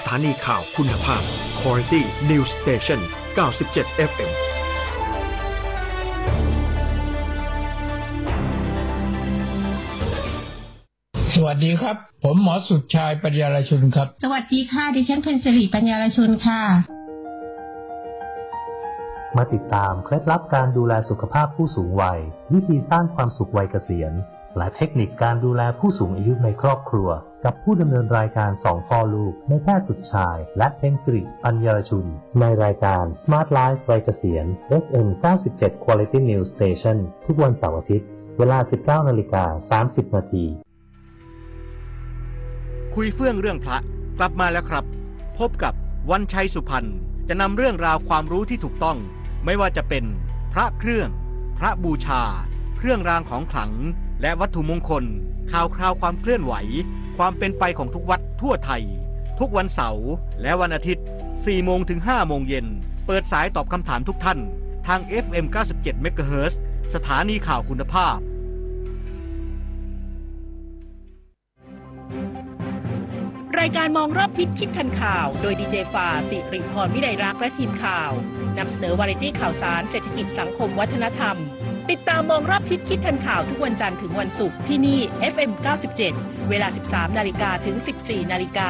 ถานีข่าวคุณภาพ Quality News Station 97 FM สวัสดีครับผมหมอสุดชายปัญญารชุนครับสวัสดีค่ะดิฉันเพ็ญศิริปัญญารชุนค่ะมาติดตามเคล็ดลับการดูแลสุขภาพผู้สูงวัยวิธีสร้างความสุขวัยเกษียณและเทคนิคการดูแลผู้สูงอายุในครอบครัวกับผู้ดำเนินรายการ2พ่อลูกนายแพทย์สุดชายและเพ็ญศิริปัญญารชุนในรายการ Smart Life วัยเกษียณ FM 97 Quality News Station ทุกวันเสาร์อาทิตย์เวลา 19:30 น. คุยเฟื่องเรื่องพระกลับมาแล้วครับพบกับวันชัยสุพรรณจะนำเรื่องราวความรู้ที่ถูกต้องไม่ว่าจะเป็นพระเครื่องพระบูชาเครื่องรางของขลังและวัตถุมงคลข่าวคราวความเคลื่อนไหวความเป็นไปของทุกวัดทั่วไทยทุกวันเสาร์และวันอาทิตย์ 4 โมงถึง 5 โมงเย็นเปิดสายตอบคำถามทุกท่านทาง FM 97 MHz สถานีข่าวคุณภาพรายการมองรอบทิศคิดทันข่าวโดยดีเจฟ้าสิริพรวิไลรักษ์และทีมข่าวนำเสนอวาไรตี้ข่าวสารเศรษฐกิจสังคมวัฒนธรรมติดตามมองรอบทิศคิดทันข่าวทุกวันจันทร์ถึงวันศุกร์ที่นี่ FM 97 เวลา 13:00 นถึง 14:00 น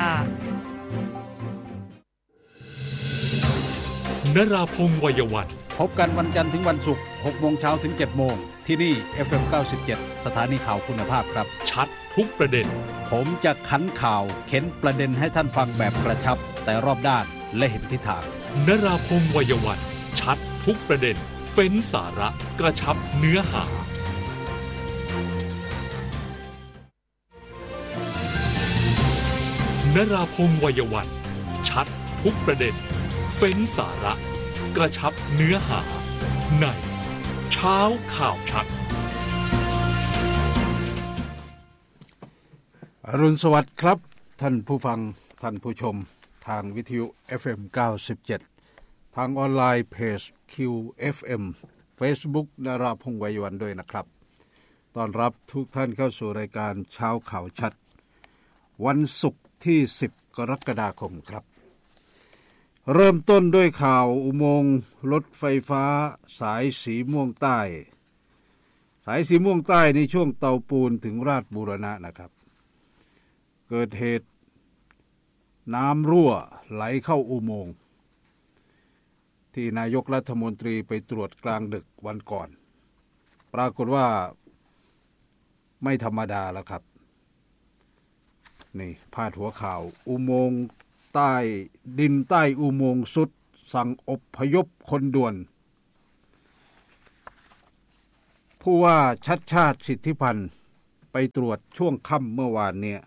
นราพงษ์วัยวันพบกันวันจันทร์ถึงวันศุกร์ 6 โมงเช้าถึง 7 โมงที่นี่ FM 97 สถานีข่าวคุณภาพครับชัดทุกประเด็นผมจะขันข่าวเข็นประเด็นให้ท่านฟังแบบกระชับแต่รอบด้านและเห็นทิศทางนราพงษ์วัยวันชัดทุกประเด็นเฟ้นสาระกระชับเนื้อหานราพงษ์วัยวันชัดทุกประเด็นเฟ้นสาระกระชับเนื้อหาในเช้าข่าวชัดอรุณสวัสดิ์ครับท่านผู้ฟังท่านผู้ชมทางวิทยุ FM 97ทางออนไลน์เพจ QFM Facebook นราพงษ์วัยวันด้วยนะครับต้อนรับทุกท่านเข้าสู่รายการเช้าข่าวชัดวันศุกร์ที่10 กรกฎาคมครับเริ่มต้นด้วยข่าวอุโมงค์รถไฟฟ้าสายสีม่วงใต้สายสีม่วงใต้ในช่วงเตาปูนถึงราชบูรณะนะครับเกิดเหตุน้ำรั่วไหลเข้าอุโมงค์ที่นายกรัฐมนตรีไปตรวจกลางดึกวันก่อนปรากฏว่าไม่ธรรมดาแล้วครับนี่พาดหัวข่าวอุโมงค์ใต้ดินใต้อุโมงค์สุดสั่งอพยพคนด่วนผู้ว่าชัดชาติสิทธิพันธ์ไปตรวจช่วงค่ำเมื่อวานเนี่ย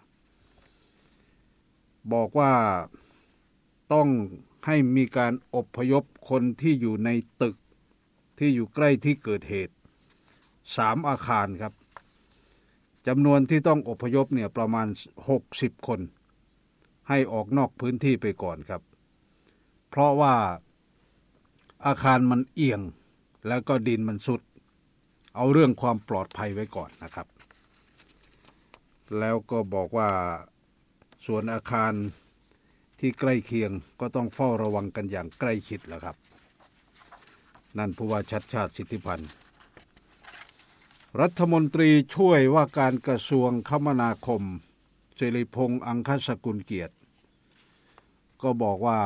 บอกว่าต้องให้มีการอพยพคนที่อยู่ในตึกที่อยู่ใกล้ที่เกิดเหตุ3อาคารครับจำนวนที่ต้องอพยพเนี่ยประมาณ60คนให้ออกนอกพื้นที่ไปก่อนครับเพราะว่าอาคารมันเอียงแล้วก็ดินมันสุดเอาเรื่องความปลอดภัยไว้ก่อนนะครับแล้วก็บอกว่าส่วนอาคารที่ใกล้เคียงก็ต้องเฝ้าระวังกันอย่างใกล้ชิดแล้วครับนั่นผู้ว่าชัดชาติสิทธิพันธ์รัฐมนตรีช่วยว่าการกระทรวงคมนาคมสิริพงษ์อังคสกุลเกียรติก็บอกว่า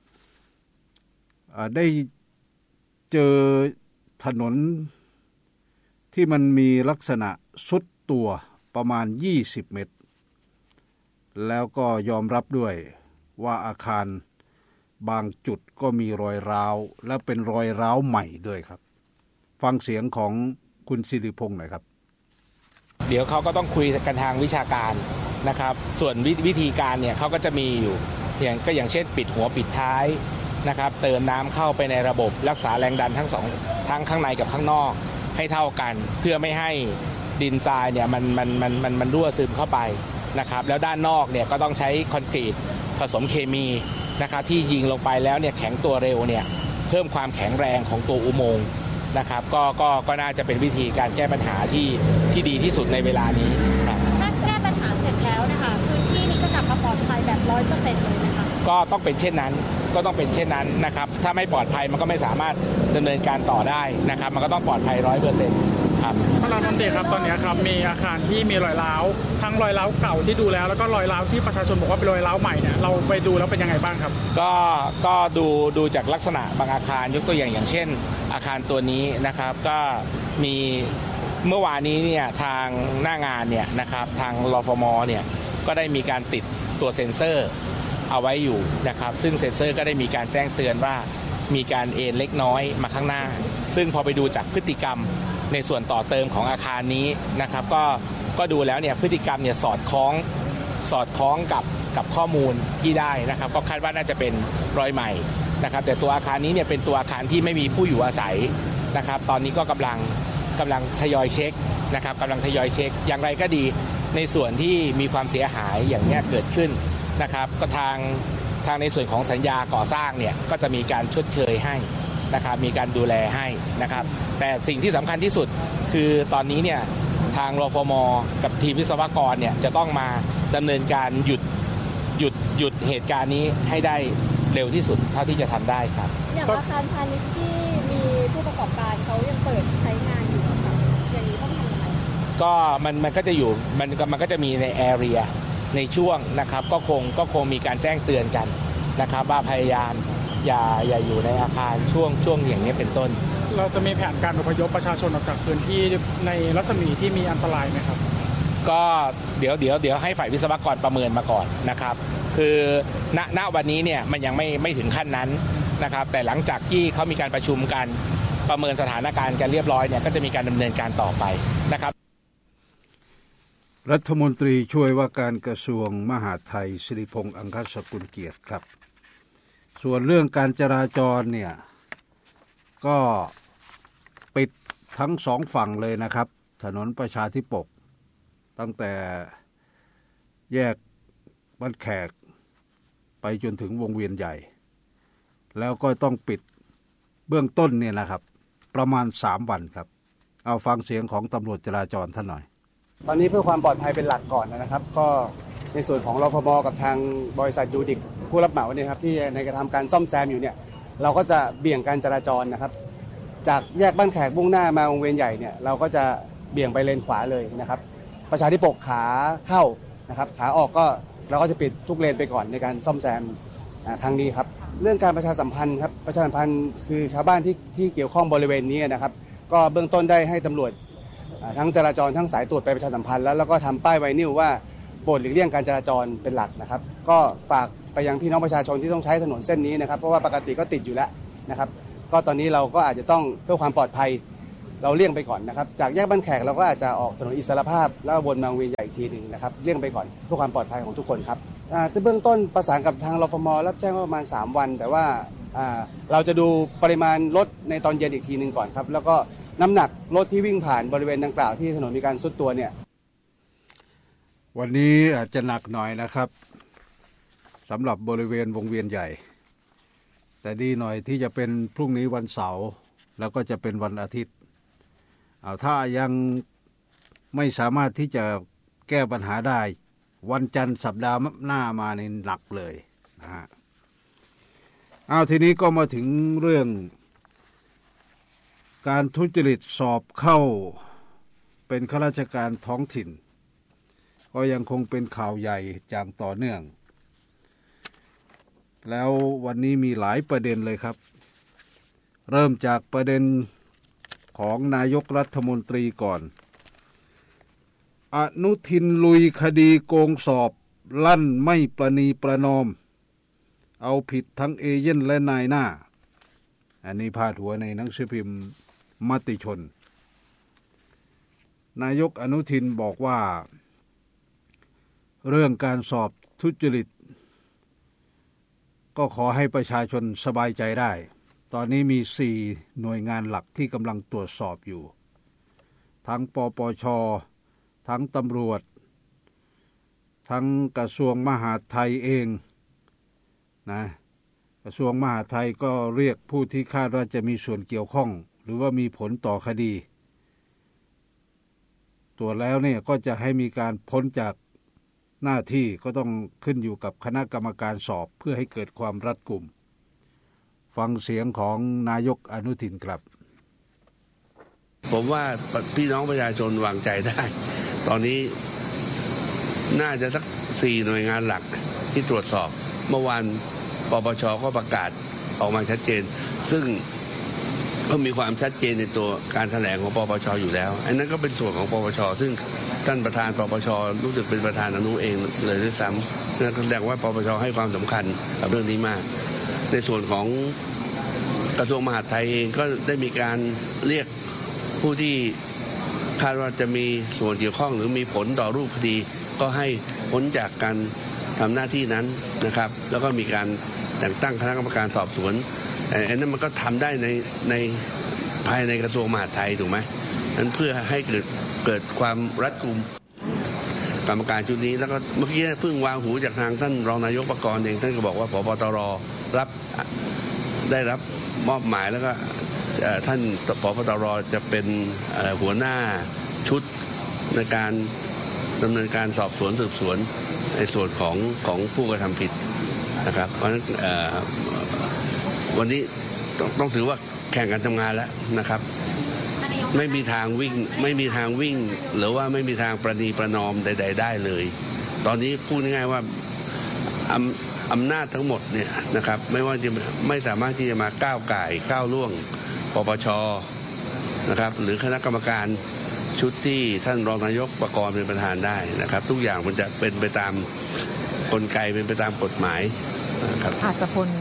ได้เจอถนนที่มันมีลักษณะทรุดตัวประมาณ20 เมตรแล้วก็ยอมรับด้วยว่าอาคารบางจุดก็มีรอยร้าวและเป็นรอยร้าวใหม่ด้วยครับฟังเสียงของคุณสิริพงษ์หน่อยครับเดี๋ยวเขาก็ต้องคุยกันทางวิชาการนะครับส่วนวิธีการเนี่ยเขาก็จะมีอยู่อย่างเช่นปิดหัวปิดท้ายนะครับเติมน้ำเข้าไปในระบบรักษาแรงดันทั้งข้างในกับข้างนอกให้เท่ากันเพื่อไม่ให้ดินทรายเนี่ยมันรั่วซึมเข้าไปนะครับแล้วด้านนอกเนี่ยก็ต้องใช้คอนกรีตผสมเคมีนะครับที่ยิงลงไปแล้วเนี่ยแข็งตัวเร็วเนี่ยเพิ่มความแข็งแรงของตัวอุโมงค์นะครับก็น่าจะเป็นวิธีการแก้ปัญหาที่ดีที่สุดในเวลานี้ครับถ้าแก้ปัญหาเสร็จแล้วนะคะพื้นที่นี้จะกลับมาปลอดภัยแบบ 100% เลยนะคะก็ต้องเป็นเช่นนั้นนะครับถ้าไม่ปลอดภัยมันก็ไม่สามารถดำเนินการต่อได้นะครับมันก็ต้องปลอดภัย 100%ครับท่านรัฐมนตรีครับตอนนี้ครับมีอาคารที่มีรอยร้าวทั้งรอยร้าวเก่าที่ดูแล้วก็รอยร้าวที่ประชาชนบอกว่าเป็นรอยร้าวใหม่เนี่ยเราไปดูแล้วเป็นยังไงบ้างครับก็ดูจากลักษณะบางอาคารยกตัวอย่างเช่นอาคารตัวนี้นะครับก็มีเมื่อวานนี้เนี่ยทางหน้างานเนี่ยนะครับทางรฟมเนี่ยก็ได้มีการติดตัวเซ็นเซอร์เอาไว้อยู่นะครับซึ่งเซ็นเซอร์ก็ได้มีการแจ้งเตือนว่ามีการเอ็นเล็กน้อยมาข้างหน้าซึ่งพอไปดูจากพฤติกรรมในส่วนต่อเติมของอาคารนี้นะครับก็ดูแล้วเนี่ยพฤติกรรมเนี่ยสอดคล้องกับข้อมูลที่ได้นะครับก็คาดว่าน่าจะเป็นรอยใหม่นะครับแต่ตัวอาคารนี้เนี่ยเป็นตัวอาคารที่ไม่มีผู้อยู่อาศัยนะครับตอนนี้ก็กำลังทยอยเช็คนะครับกำลังทยอยเช็คอย่างไรก็ดีในส่วนที่มีความเสียหายอย่างนี้เกิดขึ้นนะครับก็ทางในส่วนของสัญญาก่อสร้างเนี่ยก็จะมีการชดเชยให้นะครับมีการดูแลให้นะครับแต่สิ่งที่สำคัญที่สุดคือตอนนี้เนี่ยทางรฟม.กับทีมวิศวกรเนี่ยจะต้องมาดำเนินการหยุดเหตุการณ์นี้ให้ได้เร็วที่สุดเท่าที่จะทำได้ครับอย่างอาคารพาณิชย์ที่มีผู้ประกอบการเขายังเปิดใช้งานอยู่ครับอย่างนี้ต้องทำยังไงก็มันก็จะอยู่มันก็จะมีในแอเรียในช่วงนะครับก็คงมีการแจ้งเตือนกันนะครับว่าพยายามอย่าอยู่ในอาคารช่วงอย่างนี้เป็นต้นเราจะมีแผนการอพยพประชาชนออกจากพื้นที่ในรัศมีที่มีอันตรายไหมครับก็เดี๋ยวให้ฝ่ายวิศวกรประเมินมาก่อนนะครับคือณวันนี้เนี่ยมันยังไม่ถึงขั้นนั้นนะครับแต่หลังจากที่เขามีการประชุมกันประเมินสถานการณ์กันเรียบร้อยเนี่ยก็จะมีการดำเนินการต่อไปนะครับรัฐมนตรีช่วยว่าการกระทรวงมหาดไทยสิริพงษ์อังคสกุลเกียรติครับส่วนเรื่องการจราจรเนี่ยก็ปิดทั้งสองฝั่งเลยนะครับถนนประชาธิปกตั้งแต่แยกบ้านแขกไปจนถึงวงเวียนใหญ่แล้วก็ต้องปิดเบื้องต้นเนี่ยนะครับประมาณ3 วันครับเอาฟังเสียงของตำรวจจราจรท่านหน่อยตอนนี้เพื่อความปลอดภัยเป็นหลักก่อนนะครับก็ในส่วนของรฟม.กับทางบริษัทยูดิคผู้รับเหมาเนี่ยครับที่ในการทำการซ่อมแซมอยู่เนี่ยเราก็จะเบี่ยงการจราจรนะครับจากแยกบ้านแขกมุ่งหน้ามาวงเวียนใหญ่เนี่ยเราก็จะเบี่ยงไปเลนขวาเลยนะครับประชาธิปกขาเข้านะครับขาออกก็เราก็จะปิดทุกเลนไปก่อนในการซ่อมแซมครั้งนี้ครับเรื่องการประชาสัมพันธ์ครับประชาสัมพันธ์คือชาวบ้านที่เกี่ยวข้องบริเวณนี้นะครับก็เบื้องต้นได้ให้ตำรวจทั้งจราจรทั้งสายตรวจไปประชาสัมพันธ์แล้วก็ทำป้ายไวนิลว่าโปรดหลีกเลี่ยงการจราจรเป็นหลักนะครับก็ฝากไปยังพี่น้องประชาชนที่ต้องใช้ถนนเส้นนี้นะครับเพราะว่าปกติก็ติดอยู่แล้วนะครับก็ตอนนี้เราก็อาจจะต้องเพื่อความปลอดภัยเราเลี่ยงไปก่อนนะครับจากแยกบ้านแขกเราก็อาจจะออกถนนอิสรภาพแล้ววนมาเวียนใหญ่อีกทีนึงนะครับเลี่ยงไปก่อนเพื่อความปลอดภัยของทุกคนครับเบื้องต้นประสานกับทางรฟม.รับแจ้งว่าประมาณ3 วันแต่ว่าเราจะดูปริมาณรถในตอนเย็นอีกทีนึงก่อนครับแล้วก็น้ำหนักรถที่วิ่งผ่านบริเวณดังกล่าวที่ถนนมีการทรุดตัวเนี่ยวันนี้อาจจะหนักหน่อยนะครับสำหรับบริเวณวงเวียนใหญ่แต่ดีหน่อยที่จะเป็นพรุ่งนี้วันเสาร์แล้วก็จะเป็นวันอาทิตย์ถ้ายังไม่สามารถที่จะแก้ปัญหาได้วันจันทร์สัปดาห์หน้ามาในหนักเลยนะฮะทีนี้ก็มาถึงเรื่องการทุจริตสอบเข้าเป็นข้าราชการท้องถิ่นก็ยังคงเป็นข่าวใหญ่อย่างต่อเนื่องแล้ววันนี้มีหลายประเด็นเลยครับเริ่มจากประเด็นของนายกรัฐมนตรีก่อนอนุทินลุยคดีโกงสอบลั่นไม่ประนีประนอมเอาผิดทั้งเอเย่นและนายหน้าอันนี้พาดหัวในหนังสือพิมพ์มติชนนายกอนุทินบอกว่าเรื่องการสอบทุจริตก็ขอให้ประชาชนสบายใจได้ตอนนี้มี4 หน่วยงานหลักที่กำลังตรวจสอบอยู่ทั้งปปช.ทั้งตำรวจทั้งกระทรวงมหาดไทยเองนะกระทรวงมหาดไทยก็เรียกผู้ที่คาดว่าจะมีส่วนเกี่ยวข้องหรือว่ามีผลต่อคดีตรวจแล้วเนี่ยก็จะให้มีการพ้นจากหน้าที่ก็ต้องขึ้นอยู่กับคณะกรรมการสอบเพื่อให้เกิดความรัดกุมฟังเสียงของนายกอนุทินครับผมว่าพี่น้องประชาชนวางใจได้ตอนนี้น่าจะสัก4หน่วยงานหลักที่ตรวจสอบเมื่อวานปปช.ก็ประกาศออกมาชัดเจนซึ่งก็มีความชัดเจนในตัวการแถลงของปปช.อยู่แล้วอันนั้นก็เป็นส่วนของปปช.ซึ่งท่านประธานปปช.รู้สึกเป็นประธานอนุเองเลยด้วยซ้ำนั่นแสดงว่าปปช.ให้ความสำคัญกับเรื่องนี้มากในส่วนของกระทรวงมหาดไทยเองก็ได้มีการเรียกผู้ที่คาดว่าจะมีส่วนเกี่ยวข้องหรือมีผลต่อรูปคดีก็ให้พ้นจากการทำหน้าที่นั้นนะครับแล้วก็มีการแต่งตั้งคณะกรรมการสอบสวนอันนั้นมันก็ทำได้ในภายในกระทรวงมหาดไทยถูกไหมนั้นเพื่อให้เกิดความรัดกุมกรรมการชุดนี้แล้วก็เมื่อกี้เพิ่งวางหูจากทางท่านรองนายกปกรณ์เองท่านก็บอกว่าผบตรได้รับมอบหมายแล้วก็ท่านผบตรจะเป็นหัวหน้าชุดในการดำเนินการสอบสวนสืบสวนในส่วนของผู้กระทำผิดนะครับเพราะฉะนั้นวันนี้ต้องถือว่าแข่งกันทำงานแล้วนะครับไม่มีทางวิ่งหรือว่าไม่มีทางประนีประนอมใดๆได้เลยตอนนี้พูดง่ายๆว่าอำนาจทั้งหมดเนี่ยนะครับไม่สามารถที่จะมาก้าวก่ายก้าวล่วงปปช.นะครับหรือคณะกรรมการชุดที่ท่านรองนายกปกรณ์เป็นประธานได้นะครับทุกอย่างมันจะเป็นไปตามกลไกเป็นไปตามกฎหมายนะครับอัศพล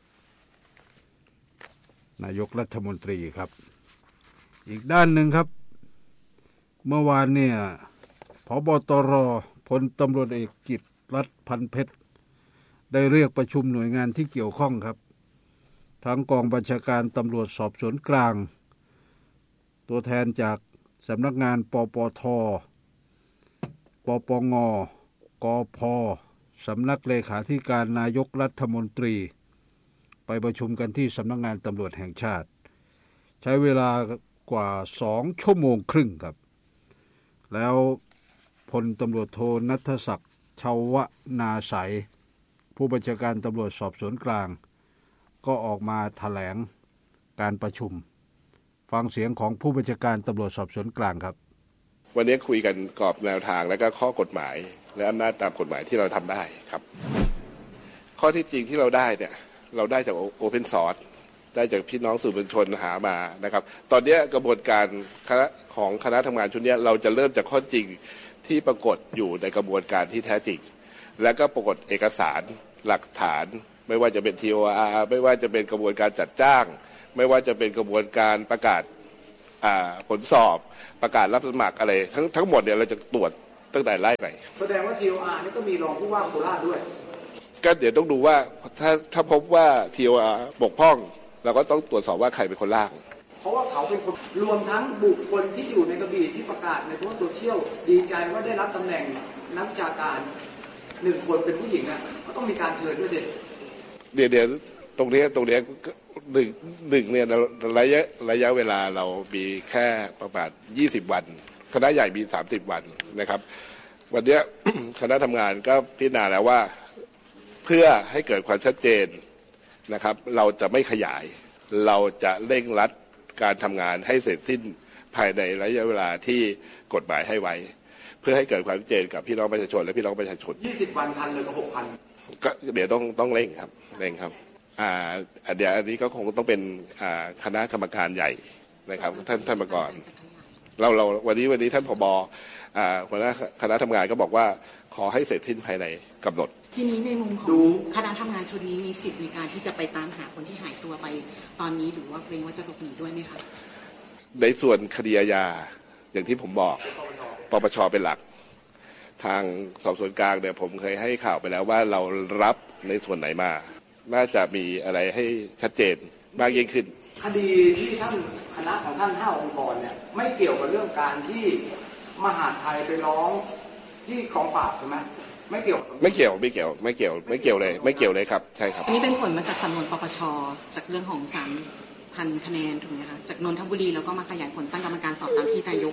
นายกรัฐมนตรีครับอีกด้านหนึ่งครับเมื่อวานเนี่ยผบ.ตร.พลตำรวจเอกกิตติรัตน์พันเพชรได้เรียกประชุมหน่วยงานที่เกี่ยวข้องครับทั้งกองบัญชาการตำรวจสอบสวนกลางตัวแทนจากสำนักงานปปท.ปปง.กพ.สำนักเลขาธิการนายกรัฐมนตรีไปประชุมกันที่สำนักงานตำรวจแห่งชาติใช้เวลากว่า2 ชั่วโมงครึ่งครับแล้วพลตำรวจโทณัฐศักดิ์ชาวนาใสผู้บัญชาการตำรวจสอบสวนกลางก็ออกมาแถลงการประชุมฟังเสียงของผู้บัญชาการตำรวจสอบสวนกลางครับวันนี้คุยกันกรอบแนวทางและก็ข้อกฎหมายและอำนาจตามกฎหมายที่เราทำได้ครับข้อที่จริงที่เราได้เนี่ยเราได้จากโอเพนซอร์สได้จากพี่น้องสื่อมวลชนหามานะครับตอนนี้กระบวนการของคณะทำงานชุดนี้เราจะเริ่มจากข้อจริงที่ปรากฏอยู่ในกระบวนการที่แท้จริงและก็ปรากฏเอกสารหลักฐานไม่ว่าจะเป็น TOR ไม่ว่าจะเป็นกระบวนการจัดจ้างไม่ว่าจะเป็นกระบวนการประกาศผลสอบประกาศรับสมัครอะไรทั้งหมดเนี่ยเราจะตรวจตั้งแต่ไล่ไปแสดงว่า TOR นี่ก็มีรองผู้ว่าโคราชด้วยก็เดี๋ยวต้องดูว่าถ้าพบว่า TOR บกพร่องเราก็ต้องตรวจสอบว่าใครเป็นคนร่างเพราะว่าเขาเป็นคนรวมทั้งบุคคลที่อยู่ในกระบี่ที่ประกาศในโลกโซเชียลดีใจว่าได้รับตำแหน่งนักวิชาการ1 คนเป็นผู้หญิงอ่ะก็ต้องมีการเชิญด้วยเดี๋ยวตรงนี้หนึ่งเนี่ยระยะเวลาเรามีแค่ประมาณ20 วันคณะใหญ่มี30 วันนะครับวันนี้ คณะทำงานก็พิจารณาแล้วว่าเพื่อให้เกิดความชัดเจนนะครับเราจะไม่ขยายเราจะเร่งรัดการทำงานให้เสร็จสิ้นภายในระยะเวลาที่กฎหมายให้ไว้เพื่อให้เกิดความชัดเจนกับพี่น้องประชาชนและพี่น้องประชาชน 20 วันทันเลยกับ 6,000 ก็เดี๋ยวต้องเร่งครับเดี๋ยวอันนี้ก็คงต้องเป็นคณะกรรมการใหญ่นะครับท่านประกรณ์เราวันนี้ท่านผบ.หัวหน้าคณะทำงานก็บอกว่าขอให้เสร็จสิ้นภายในกำหนดทีนี้ในมุมของคณะทำงานชุดนี้มีสิทธิ์ในการที่จะไปตามหาคนที่หายตัวไปตอนนี้หรือว่าเกรงว่าจะหลบหนีด้วยไหมคะในส่วนคดีอาญาอย่างที่ผมบอกปปช.เป็นหลักทางสอบสวนกลางเนี่ยผมเคยให้ข่าวไปแล้วว่าเรารับในส่วนไหนมาน่าจะมีอะไรให้ชัดเจนมากยิ่งขึ้นคดีที่ท่านคณะของท่าน5 องค์กรเนี่ยไม่เกี่ยวกับเรื่องการที่มหาดไทยไปร้องที่กองปราบใช่ไหมไม่เกี่ยวเลยครับใช่ครับอันนี้เป็นผลมาจากสำนวนปปช.จากเรื่องของ3,000 คะแนนถูกไหมคะจากนนทบุรีแล้วก็มาขยายผลตั้งกรรมการสอบตามที่นายก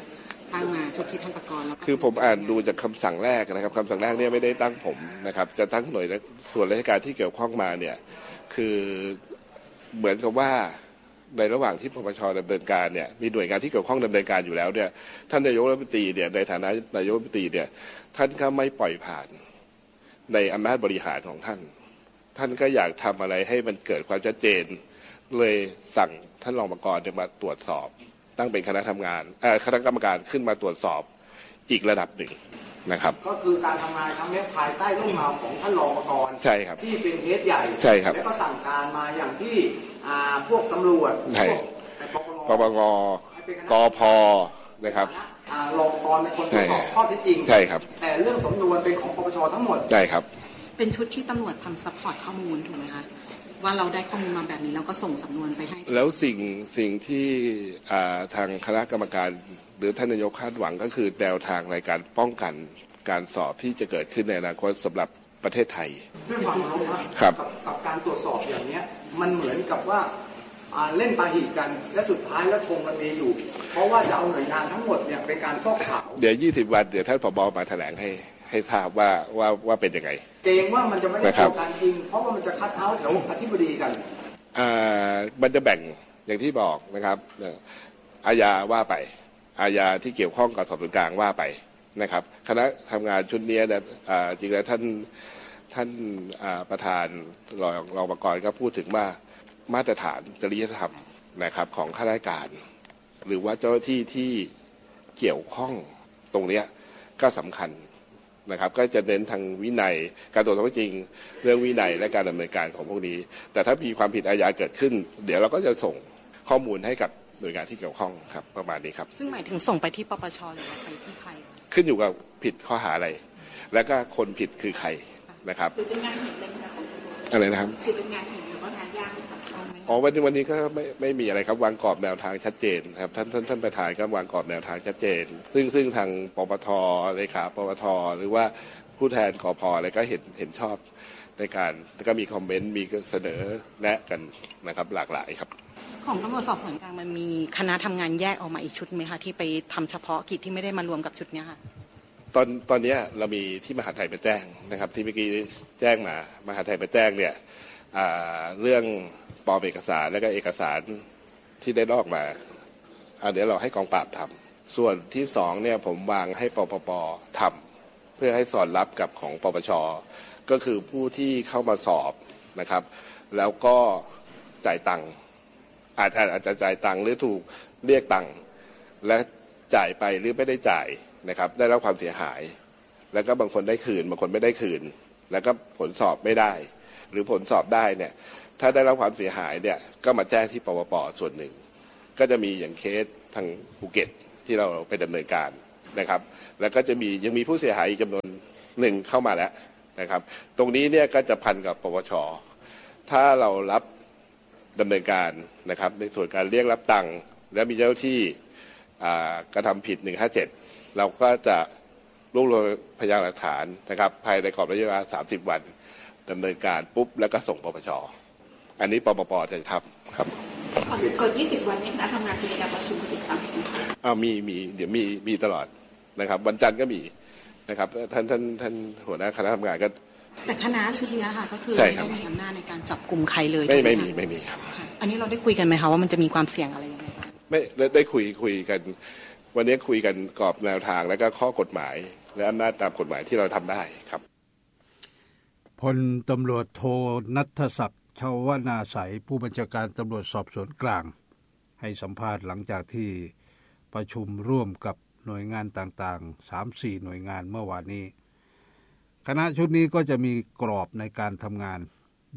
ตั้งมาชุดที่ท่านประกรณ์แล้วก็คือผมอ่านดูจากคำสั่งแรกนะครับคำสั่งแรกเนี่ยไม่ได้ตั้งผมนะครับจะตั้งหน่วยส่วนราชการที่เกี่ยวข้องมาเนี่ยคือเหมือนกับว่าในระหว่างที่ปปช.ดำเนินการเนี่ยมีหน่วยงานที่เกี่ยวข้องดำเนินการอยู่แล้วเนี่ยท่านนายกรัฐมนตรีเนี่ยในฐานะนายกรัฐมนตรีเนี่ยท่านก็ไม่ปล่อยผ่านในอำนาจบริหารของท่านก็อยากทำอะไรให้มันเกิดความชัดเจนเลยสั่งท่านรองประกรณ์มาตรวจสอบตั้งเป็นคณะกรรมการขึ้นมาตรวจสอบอีกระดับหนึ่งนะครับก็คือการทำงานครั้งนี้ภายใต้ร่มเงาของท่านรองประกรณ์ใช่ครับที่เป็นเฮดใหญ่ใช่ครับและก็สั่งการมาอย่างที่พวกตำรวจพวกปปงกพนะครับรองประกรณ์เป็นคนตรวจสอบข้อเท็จจริงใช่ครับแต่เรื่องสำนวนเป็นของปปช.ทั้งหมดใช่ครับเป็นชุดที่ตำรวจทำซัพพอร์ตข้อมูลถูกไหมคะว่าเราได้ข้อมูลมาแบบนี้แล้วก็ส่งสำนวนไปให้แล้วสิ่งที่ทางคณะกรรมการหรือท่านนายกคาดหวังก็คือแนวทางในการป้องกันการสอบที่จะเกิดขึ้นในอนาคตสำหรับประเทศไทยด้วยความเคารพครับกับการตรวจสอบอย่างนี้มันเหมือนกับว่าเล่นปาหีกันและสุดท้ายแล้วธงมันมีอยู่เพราะว่าจะเอาหน่วยงานทั้งหมดเนี่ยเป็นการฟอกขาวเดี๋ยว20 วันเดี๋ยวท่านผบ.มาแถลงให้ทราบว่าเป็นยังไงเกรงว่ามันจะไม่ได้เป็นการจริงเพราะว่ามันจะคัดเอาท์แถวอธิบดีกันมันจะแบ่งอย่างที่บอกนะครับอาญาว่าไปอาญาที่เกี่ยวข้องกับสอบสวนกลางว่าไปนะครับคณะทำงานชุดนี้เนี่ยจริงๆแล้วท่านประธานรองประกรณ์ก็พูดถึงว่ามาตรฐานจริยธรรมนะครับของข้าราชการหรือว่าเจ้าหน้าที่ที่เกี่ยวข้องตรงนี้ก็สำคัญนะครับก็จะเน้นทางวินัยการตรวจสอบจริงเรื่องวินัยและการดำเนินการของพวกนี้แต่ถ้ามีความผิดอาญาเกิดขึ้นเดี๋ยวเราก็จะส่งข้อมูลให้กับหน่วยงานที่เกี่ยวข้องครับประมาณนี้ครับซึ่งหมายถึงส่งไปที่ปปช.หรือว่าไปที่ใครขึ้นอยู่กับผิดข้อหาอะไรแล้วก็คนผิดคือใครนะครับคือเป็นงานเห็นเลยอะไรนะครับคือเป็นงานเห็นหรือว่างานยากวันนี้ก็ไม่มีอะไรครับวางกรอบแนวทางชัดเจนครับท่านประธานก็วางกรอบแนวทางชัดเจนซึ่งทางปปท.เลขาปปท.หรือว่าผู้แทนกพ.อะไรก็เห็นชอบในการแล้วก็มีคอมเมนต์มีเสนอแนะกันนะครับหลากหลายครับของตำรวจสอบสวนกลางมันมีคณะทำงานแยกออกมาอีกชุดไหมคะที่ไปทำเฉพาะกิจที่ไม่ได้มารวมกับชุดนี้ค่ะตอนนี้เรามีที่มหาไทยไปแจ้งนะครับที่เมื่อกี้แจ้งมามหาไทยไปแจ้งเนี่ยเรื่องปลอมเอกสารและก็เอกสารที่ได้ลอกมาเดี๋ยวเราให้กองปราบทำส่วนที่2เนี่ยผมวางให้ปปป.ทำเพื่อให้สอดรับกับของปปช.ก็คือผู้ที่เข้ามาสอบนะครับแล้วก็จ่ายตังค์อาจจะจ่ายตังค์หรือถูกเรียกตังค์และจ่ายไปหรือไม่ได้จ่ายนะครับได้รับความเสียหายแล้วก็บางคนได้คืนบางคนไม่ได้คืนแล้วก็ผลสอบไม่ได้หรือผลสอบได้เนี่ยถ้าได้รับความเสียหายเนี่ยก็มาแจ้งที่ปปป.ส่วนหนึ่งก็จะมีอย่างเคสทางภูเก็ตที่เราไปดำเนินการนะครับแล้วก็จะยังมีผู้เสียหายอีกจำนวนหนึ่งเข้ามาแล้วนะครับตรงนี้เนี่ยก็จะพันกับปปช.ถ้าเรารับดำเนินการนะครับในส่วนการเรียกรับตังค์และมีเจ้าที่กระทำผิด157เราก็จะรวบรวมพยานหลักฐานนะครับภายในกรอบระยะเวลา30 วันดำเนินการปุ๊บแล้วก็ส่งปปช.อันนี้ปปป.จะทำครับก่อน20 วันนี้นะทำงานจะมีการประชุมติดตามมีเดี๋ยวมีตลอดนะครับวันจันทร์ก็มีนะครับท่านหัวหน้าคณะทำงานก็แต่คณะชุดนี้ค่ะก็คือไม่ได้มีอำนาจในการจับกลุ่มใครเลยไม่มีครับอันนี้เราได้คุยกันไหมคะว่ามันจะมีความเสี่ยงอะไรยังไงบ้างไม่ได้คุยกันวันนี้คุยกันกรอบแนวทางและก็ข้อกฎหมายและอำนาจตามกฎหมายที่เราทำได้ครับพลตำรวจโทณัฐศักดิ์ชวนาไสยผู้บัญชาการตำรวจสอบสวนกลางให้สัมภาษณ์หลังจากที่ประชุมร่วมกับหน่วยงานต่างๆ 3-4 หน่วยงานเมื่อวานนี้คณะชุดนี้ก็จะมีกรอบในการทำงาน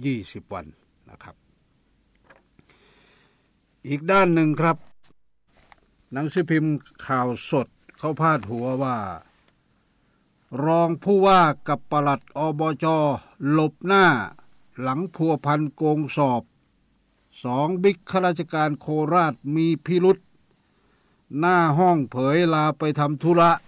20 วันนะครับอีกด้านหนึ่งครับหนังสือพิมพ์ข่าวสดเขาพาดหัวว่ารองผู้ว่ากับปลัดอบจ.หลบหน้าหลังพัวพันโกงสอบ2บิ๊กข้าราชการโคราชมีพิรุธหน้าห้องเผยลาไปทำธุระ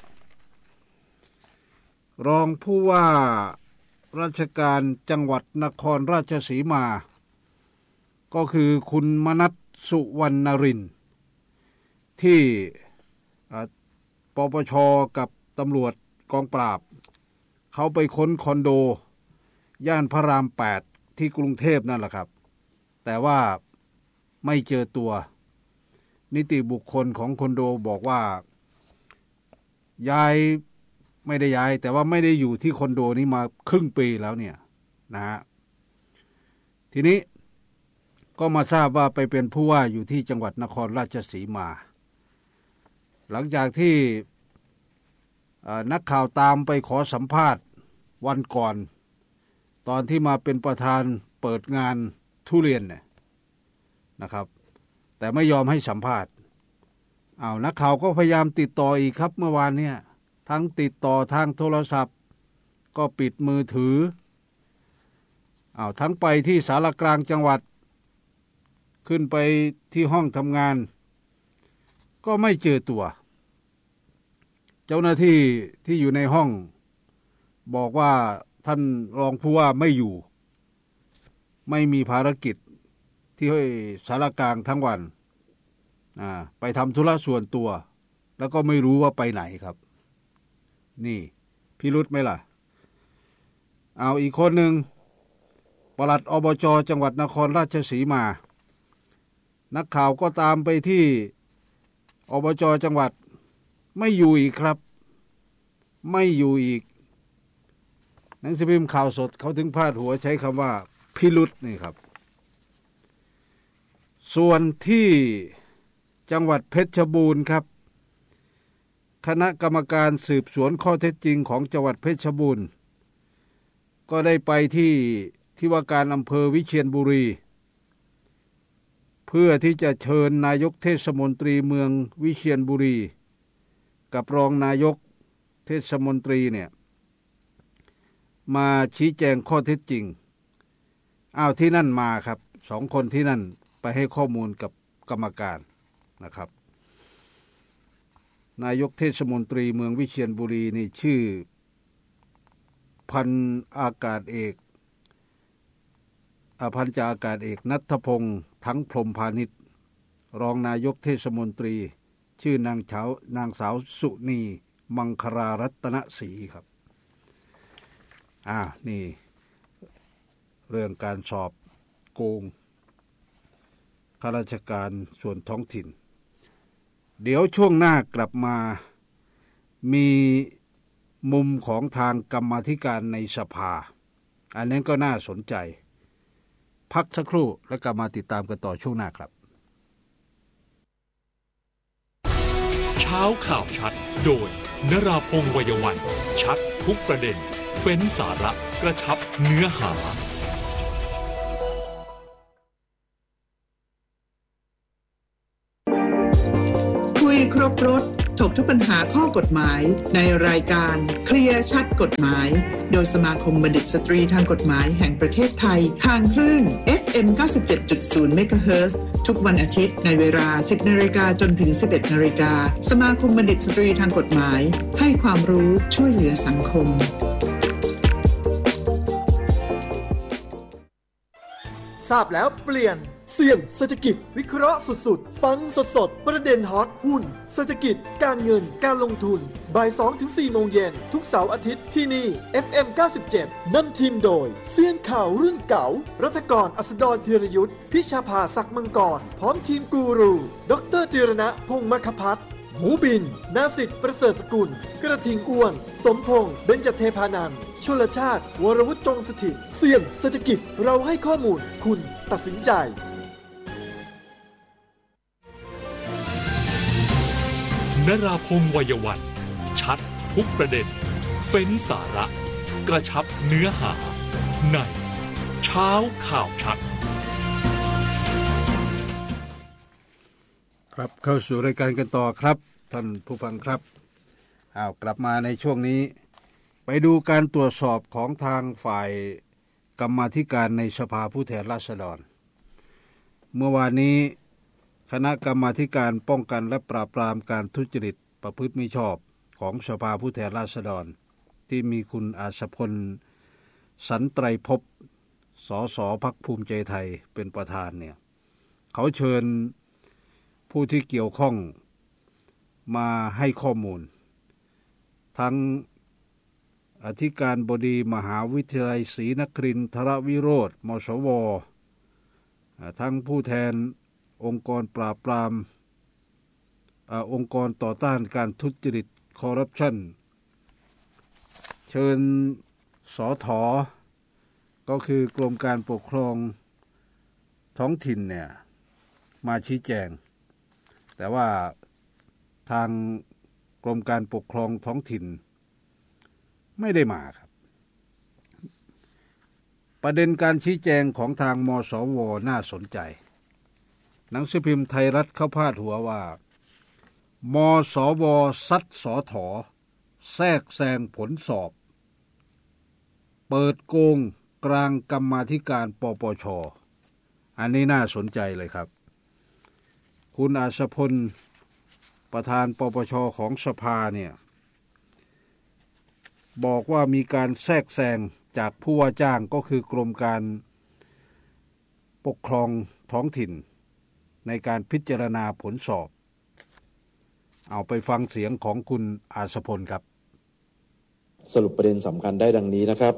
รองผู้ว่าราชการจังหวัดนครราชสีมาก็คือคุณมนัสสุวรรณรินทร์ที่ปปช.กับตำรวจกองปราบเขาไปค้นคอนโดย่านพระราม 8ที่กรุงเทพนั่นแหละครับแต่ว่าไม่เจอตัวนิติบุคคลของคอนโดบอกว่าย้ายไม่ได้ย้ายแต่ว่าไม่ได้อยู่ที่คอนโดนี้มาครึ่งปีแล้วเนี่ยนะฮะทีนี้ก็มาทราบว่าไปเป็นผู้ว่าอยู่ที่จังหวัดนครราชสีมาหลังจากที่นักข่าวตามไปขอสัมภาษณ์วันก่อนตอนที่มาเป็นประธานเปิดงานทุเรียนเนี่ยนะครับแต่ไม่ยอมให้สัมภาษณ์นักข่าวก็พยายามติดต่ออีกครับเมื่อวานเนี่ยทั้งติดต่อทางโทรศัพท์ก็ปิดมือถือทั้งไปที่ศาลากลางจังหวัดขึ้นไปที่ห้องทำงานก็ไม่เจอตัวเจ้าหน้าที่ที่อยู่ในห้องบอกว่าท่านรองผู้ว่าไม่อยู่ไม่มีภารกิจที่ศาลากลางทั้งวันไปทำธุระส่วนตัวแล้วก็ไม่รู้ว่าไปไหนครับนี่พิรุธไหมล่ะอีกคนหนึ่งปลัดอบจ.จังหวัดนครราชสีมานักข่าวก็ตามไปที่อบจ.จังหวัดไม่อยู่อีกครับไม่อยู่อีกหนังสือพิมพ์ข่าวสดเขาถึงพาดหัวใช้คำว่าพิรุธนี่ครับส่วนที่จังหวัดเพชรบูรณ์ครับคณะกรรมการสืบสวนข้อเท็จจริงของจังหวัดเพชรบูรณ์ก็ได้ไปที่ว่าการอำเภอวิเชียรบุรีเพื่อที่จะเชิญนายกเทศมนตรีเมืองวิเชียรบุรีกับรองนายกเทศมนตรีเนี่ยมาชี้แจงข้อเท็จจริงที่นั่นมาครับ2 คนที่นั่นไปให้ข้อมูลกับกรรมการนะครับนายกเทศมนตรีเมืองวิเชียรบุรีนี่ชื่อพันจ่าอากาศเอกณัฐพงษ์ทั้งพรหมพาณิชย์รองนายกเทศมนตรีชื่อนางสาวสุนีมังคลารัตนศรีครับนี่เรื่องการสอบโกงข้าราชการส่วนท้องถิ่นเดี๋ยวช่วงหน้ากลับมามีมุมของทางกรรมาธิการในสภาอันนั้นก็น่าสนใจพักสักครู่แล้วกลับมาติดตามกันต่อช่วงหน้าครับเช้าข่าวชัดโดยนราพงษ์ วัยวันชัดทุกประเด็นเฟ้นสาระกระชับเนื้อหาคุยครบรถถกทุกปัญหาข้อกฎหมายในรายการเคลียร์ชัดกฎหมายโดยสมาคมบัณฑิตสตรีทางกฎหมายแห่งประเทศไทยทางคลื่น FM 97.0 MHz ทุกวันอาทิตย์ในเวลา 10:00 นจนถึง 11:00 นสมาคมบัณฑิตสตรีทางกฎหมายให้ความรู้ช่วยเหลือสังคมทราบแล้วเปลี่ยนเสี่ยงเศรษฐกิจวิเคราะห์สุดๆฟังสดๆประเด็นฮอตหุ้นเศรษฐกิจการเงินการลงทุนบ่าย 2-4 โมงเย็นทุกเสาร์อาทิตย์ที่นี่ FM 97นำทีมโดยเซียนข่าวรุ่นเก่ารัฐกรอัสดรธีรยุทธพิชาภาศักดิ์มังกรพร้อมทีมกูรูดร.ธีรณะพงษ์มคพัฒน์หมูบินนาสิทธิ์ประเสริฐสกุลกระทิงอ้วนสมพงษ์เบญจเทพานันท์ชลชาติวรวุฒิจงสถิตเสี่ยงเศรษฐกิจเราให้ข้อมูลคุณตัดสินใจนราพงษ์ วัยวันชัดทุกประเด็นเฟ้นสาระกระชับเนื้อหาในเช้าข่าวชัดครับเข้าสู่รายการกันต่อครับท่านผู้ฟังครับกลับมาในช่วงนี้ไปดูการตรวจสอบของทางฝ่ายกรรมาธิการในสภาผู้แทนราษฎรเมื่อวานนี้คณะกรรมาธิการป้องกันและปราบปรามการทุจริตประพฤติมิชอบของสภาผู้แทนราษฎรที่มีคุณอาชพลสันไตรภพสสพรรคภูมิใจไทยเป็นประธานเนี่ยเขาเชิญผู้ที่เกี่ยวข้องมาให้ข้อมูลทั้งอธิการบดีมหาวิทยาลัยศรีนครินทรวิโรธมศวทั้งผู้แทนองค์กรปราบปรามองค์กรต่อต้านการทุจริตคอร์รัปชันเชิญสถ.ก็คือกรมการปกครองท้องถิ่นเนี่ยมาชี้แจงแต่ว่าทางกรมการปกครองท้องถิ่นไม่ได้มาครับประเด็นการชี้แจงของทางมสว.น่าสนใจหนังสือพิมพ์ไทยรัฐเข้าพาดหัวว่ามสว.ซัดสถ.แทรกแซงผลสอบเปิดโกงกลางกรรมาธิการปปช.อันนี้น่าสนใจเลยครับคุณอาชพลประธานปปช.ของสภาเนี่ยบอกว่ามีการแทรกแซงจากผู้ว่าจ้างก็คือกรมการปกครองท้องถิ่นในการพิจารณาผลสอบเอาไปฟังเสียงของคุณอาชพลครับสรุปประเด็นสำคัญได้ดังนี้นะครับ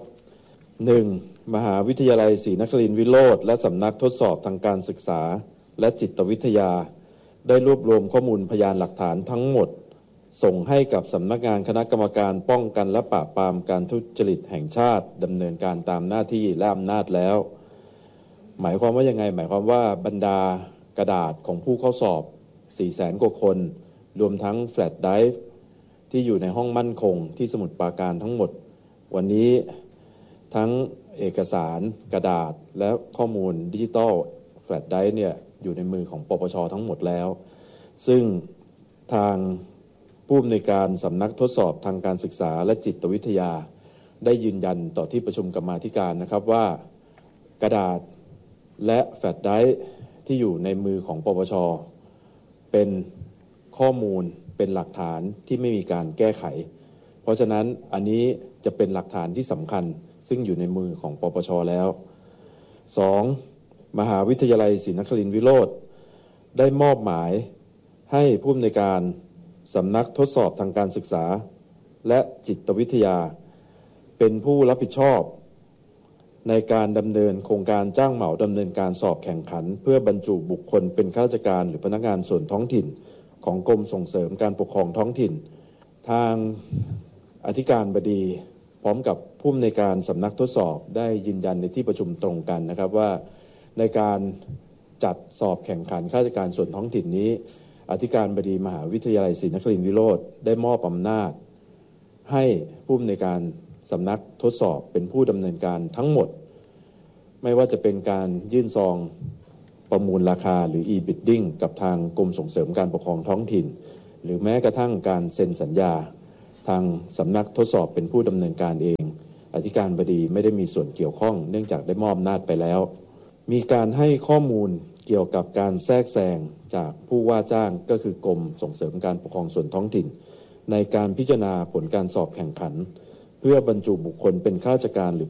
1. มหาวิทยาลัยศรีนครินทรวิโรธและสำนักทดสอบทางการศึกษาและจิตวิทยาได้รวบรวมข้อมูลพยานหลักฐานทั้งหมดส่งให้กับสำนักงานคณะกรรมการป้องกันและปราบปรามการทุจริตแห่งชาติดำเนินการตามหน้าที่และอำนาจแล้วหมายความว่ายังไงหมายความว่าบรรดากระดาษของผู้เข้าสอบ 400,000 กว่าคนรวมทั้งแฟลชไดรฟ์ที่อยู่ในห้องมั่นคงที่สมุทรปราการทั้งหมดวันนี้ทั้งเอกสารกระดาษและข้อมูลดิจิตอลแฟลชไดรฟ์เนี่ยอยู่ในมือของปปช.ทั้งหมดแล้วซึ่งทางผู้อำนวยการสำนักทดสอบทางการศึกษาและจิตวิทยาได้ยืนยันต่อที่ประชุมกรรมาธิการนะครับว่ากระดาษและแฟลชไดรฟ์ที่อยู่ในมือของปปช.เป็นข้อมูลเป็นหลักฐานที่ไม่มีการแก้ไขเพราะฉะนั้นอันนี้จะเป็นหลักฐานที่สำคัญซึ่งอยู่ในมือของปปช.แล้ว 2. มหาวิทยาลัยศรีนครินทรวิโรธได้มอบหมายให้ผู้อำนวยการสำนักทดสอบทางการศึกษาและจิตวิทยาเป็นผู้รับผิดชอบในการดำเนินโครงการจ้างเหมาดำเนินการสอบแข่งขันเพื่อบรรจุบุคคลเป็นข้าราชการหรือพนักงานส่วนท้องถิ่นของกรมส่งเสริมการปกครองท้องถิ่นทางอธิการบดีพร้อมกับผู้อำนวยการสำนักทดสอบได้ยืนยันในที่ประชุมตรงกันนะครับว่าในการจัดสอบแข่งขันข้าราชการส่วนท้องถิ่นนี้อธิการบดีมหาวิทยาลัยศรีนครินทรวิโรธได้มอบอำนาจให้ผู้อำนวยการสำนักทดสอบเป็นผู้ดำเนินการทั้งหมดไม่ว่าจะเป็นการยื่นซองประมูลราคาหรือ e-bidding กับทางกรมส่งเสริมการปกครองท้องถิ่นหรือแม้กระทั่งการเซ็นสัญญาทางสำนักทดสอบเป็นผู้ดำเนินการเองอธิการบดีไม่ได้มีส่วนเกี่ยวข้องเนื่องจากได้มอบอำนาจไปแล้วมีการให้ข้อมูลเกี่ยวกับการแทรกแซงจากผู้ว่าจ้างก็คือกรมส่งเสริมการปกครองส่วนท้องถิ่นในการพิจารณาผลการสอบแข่งขันเพื่อบรรจุบุคคลเป็นข้าราชการหรือ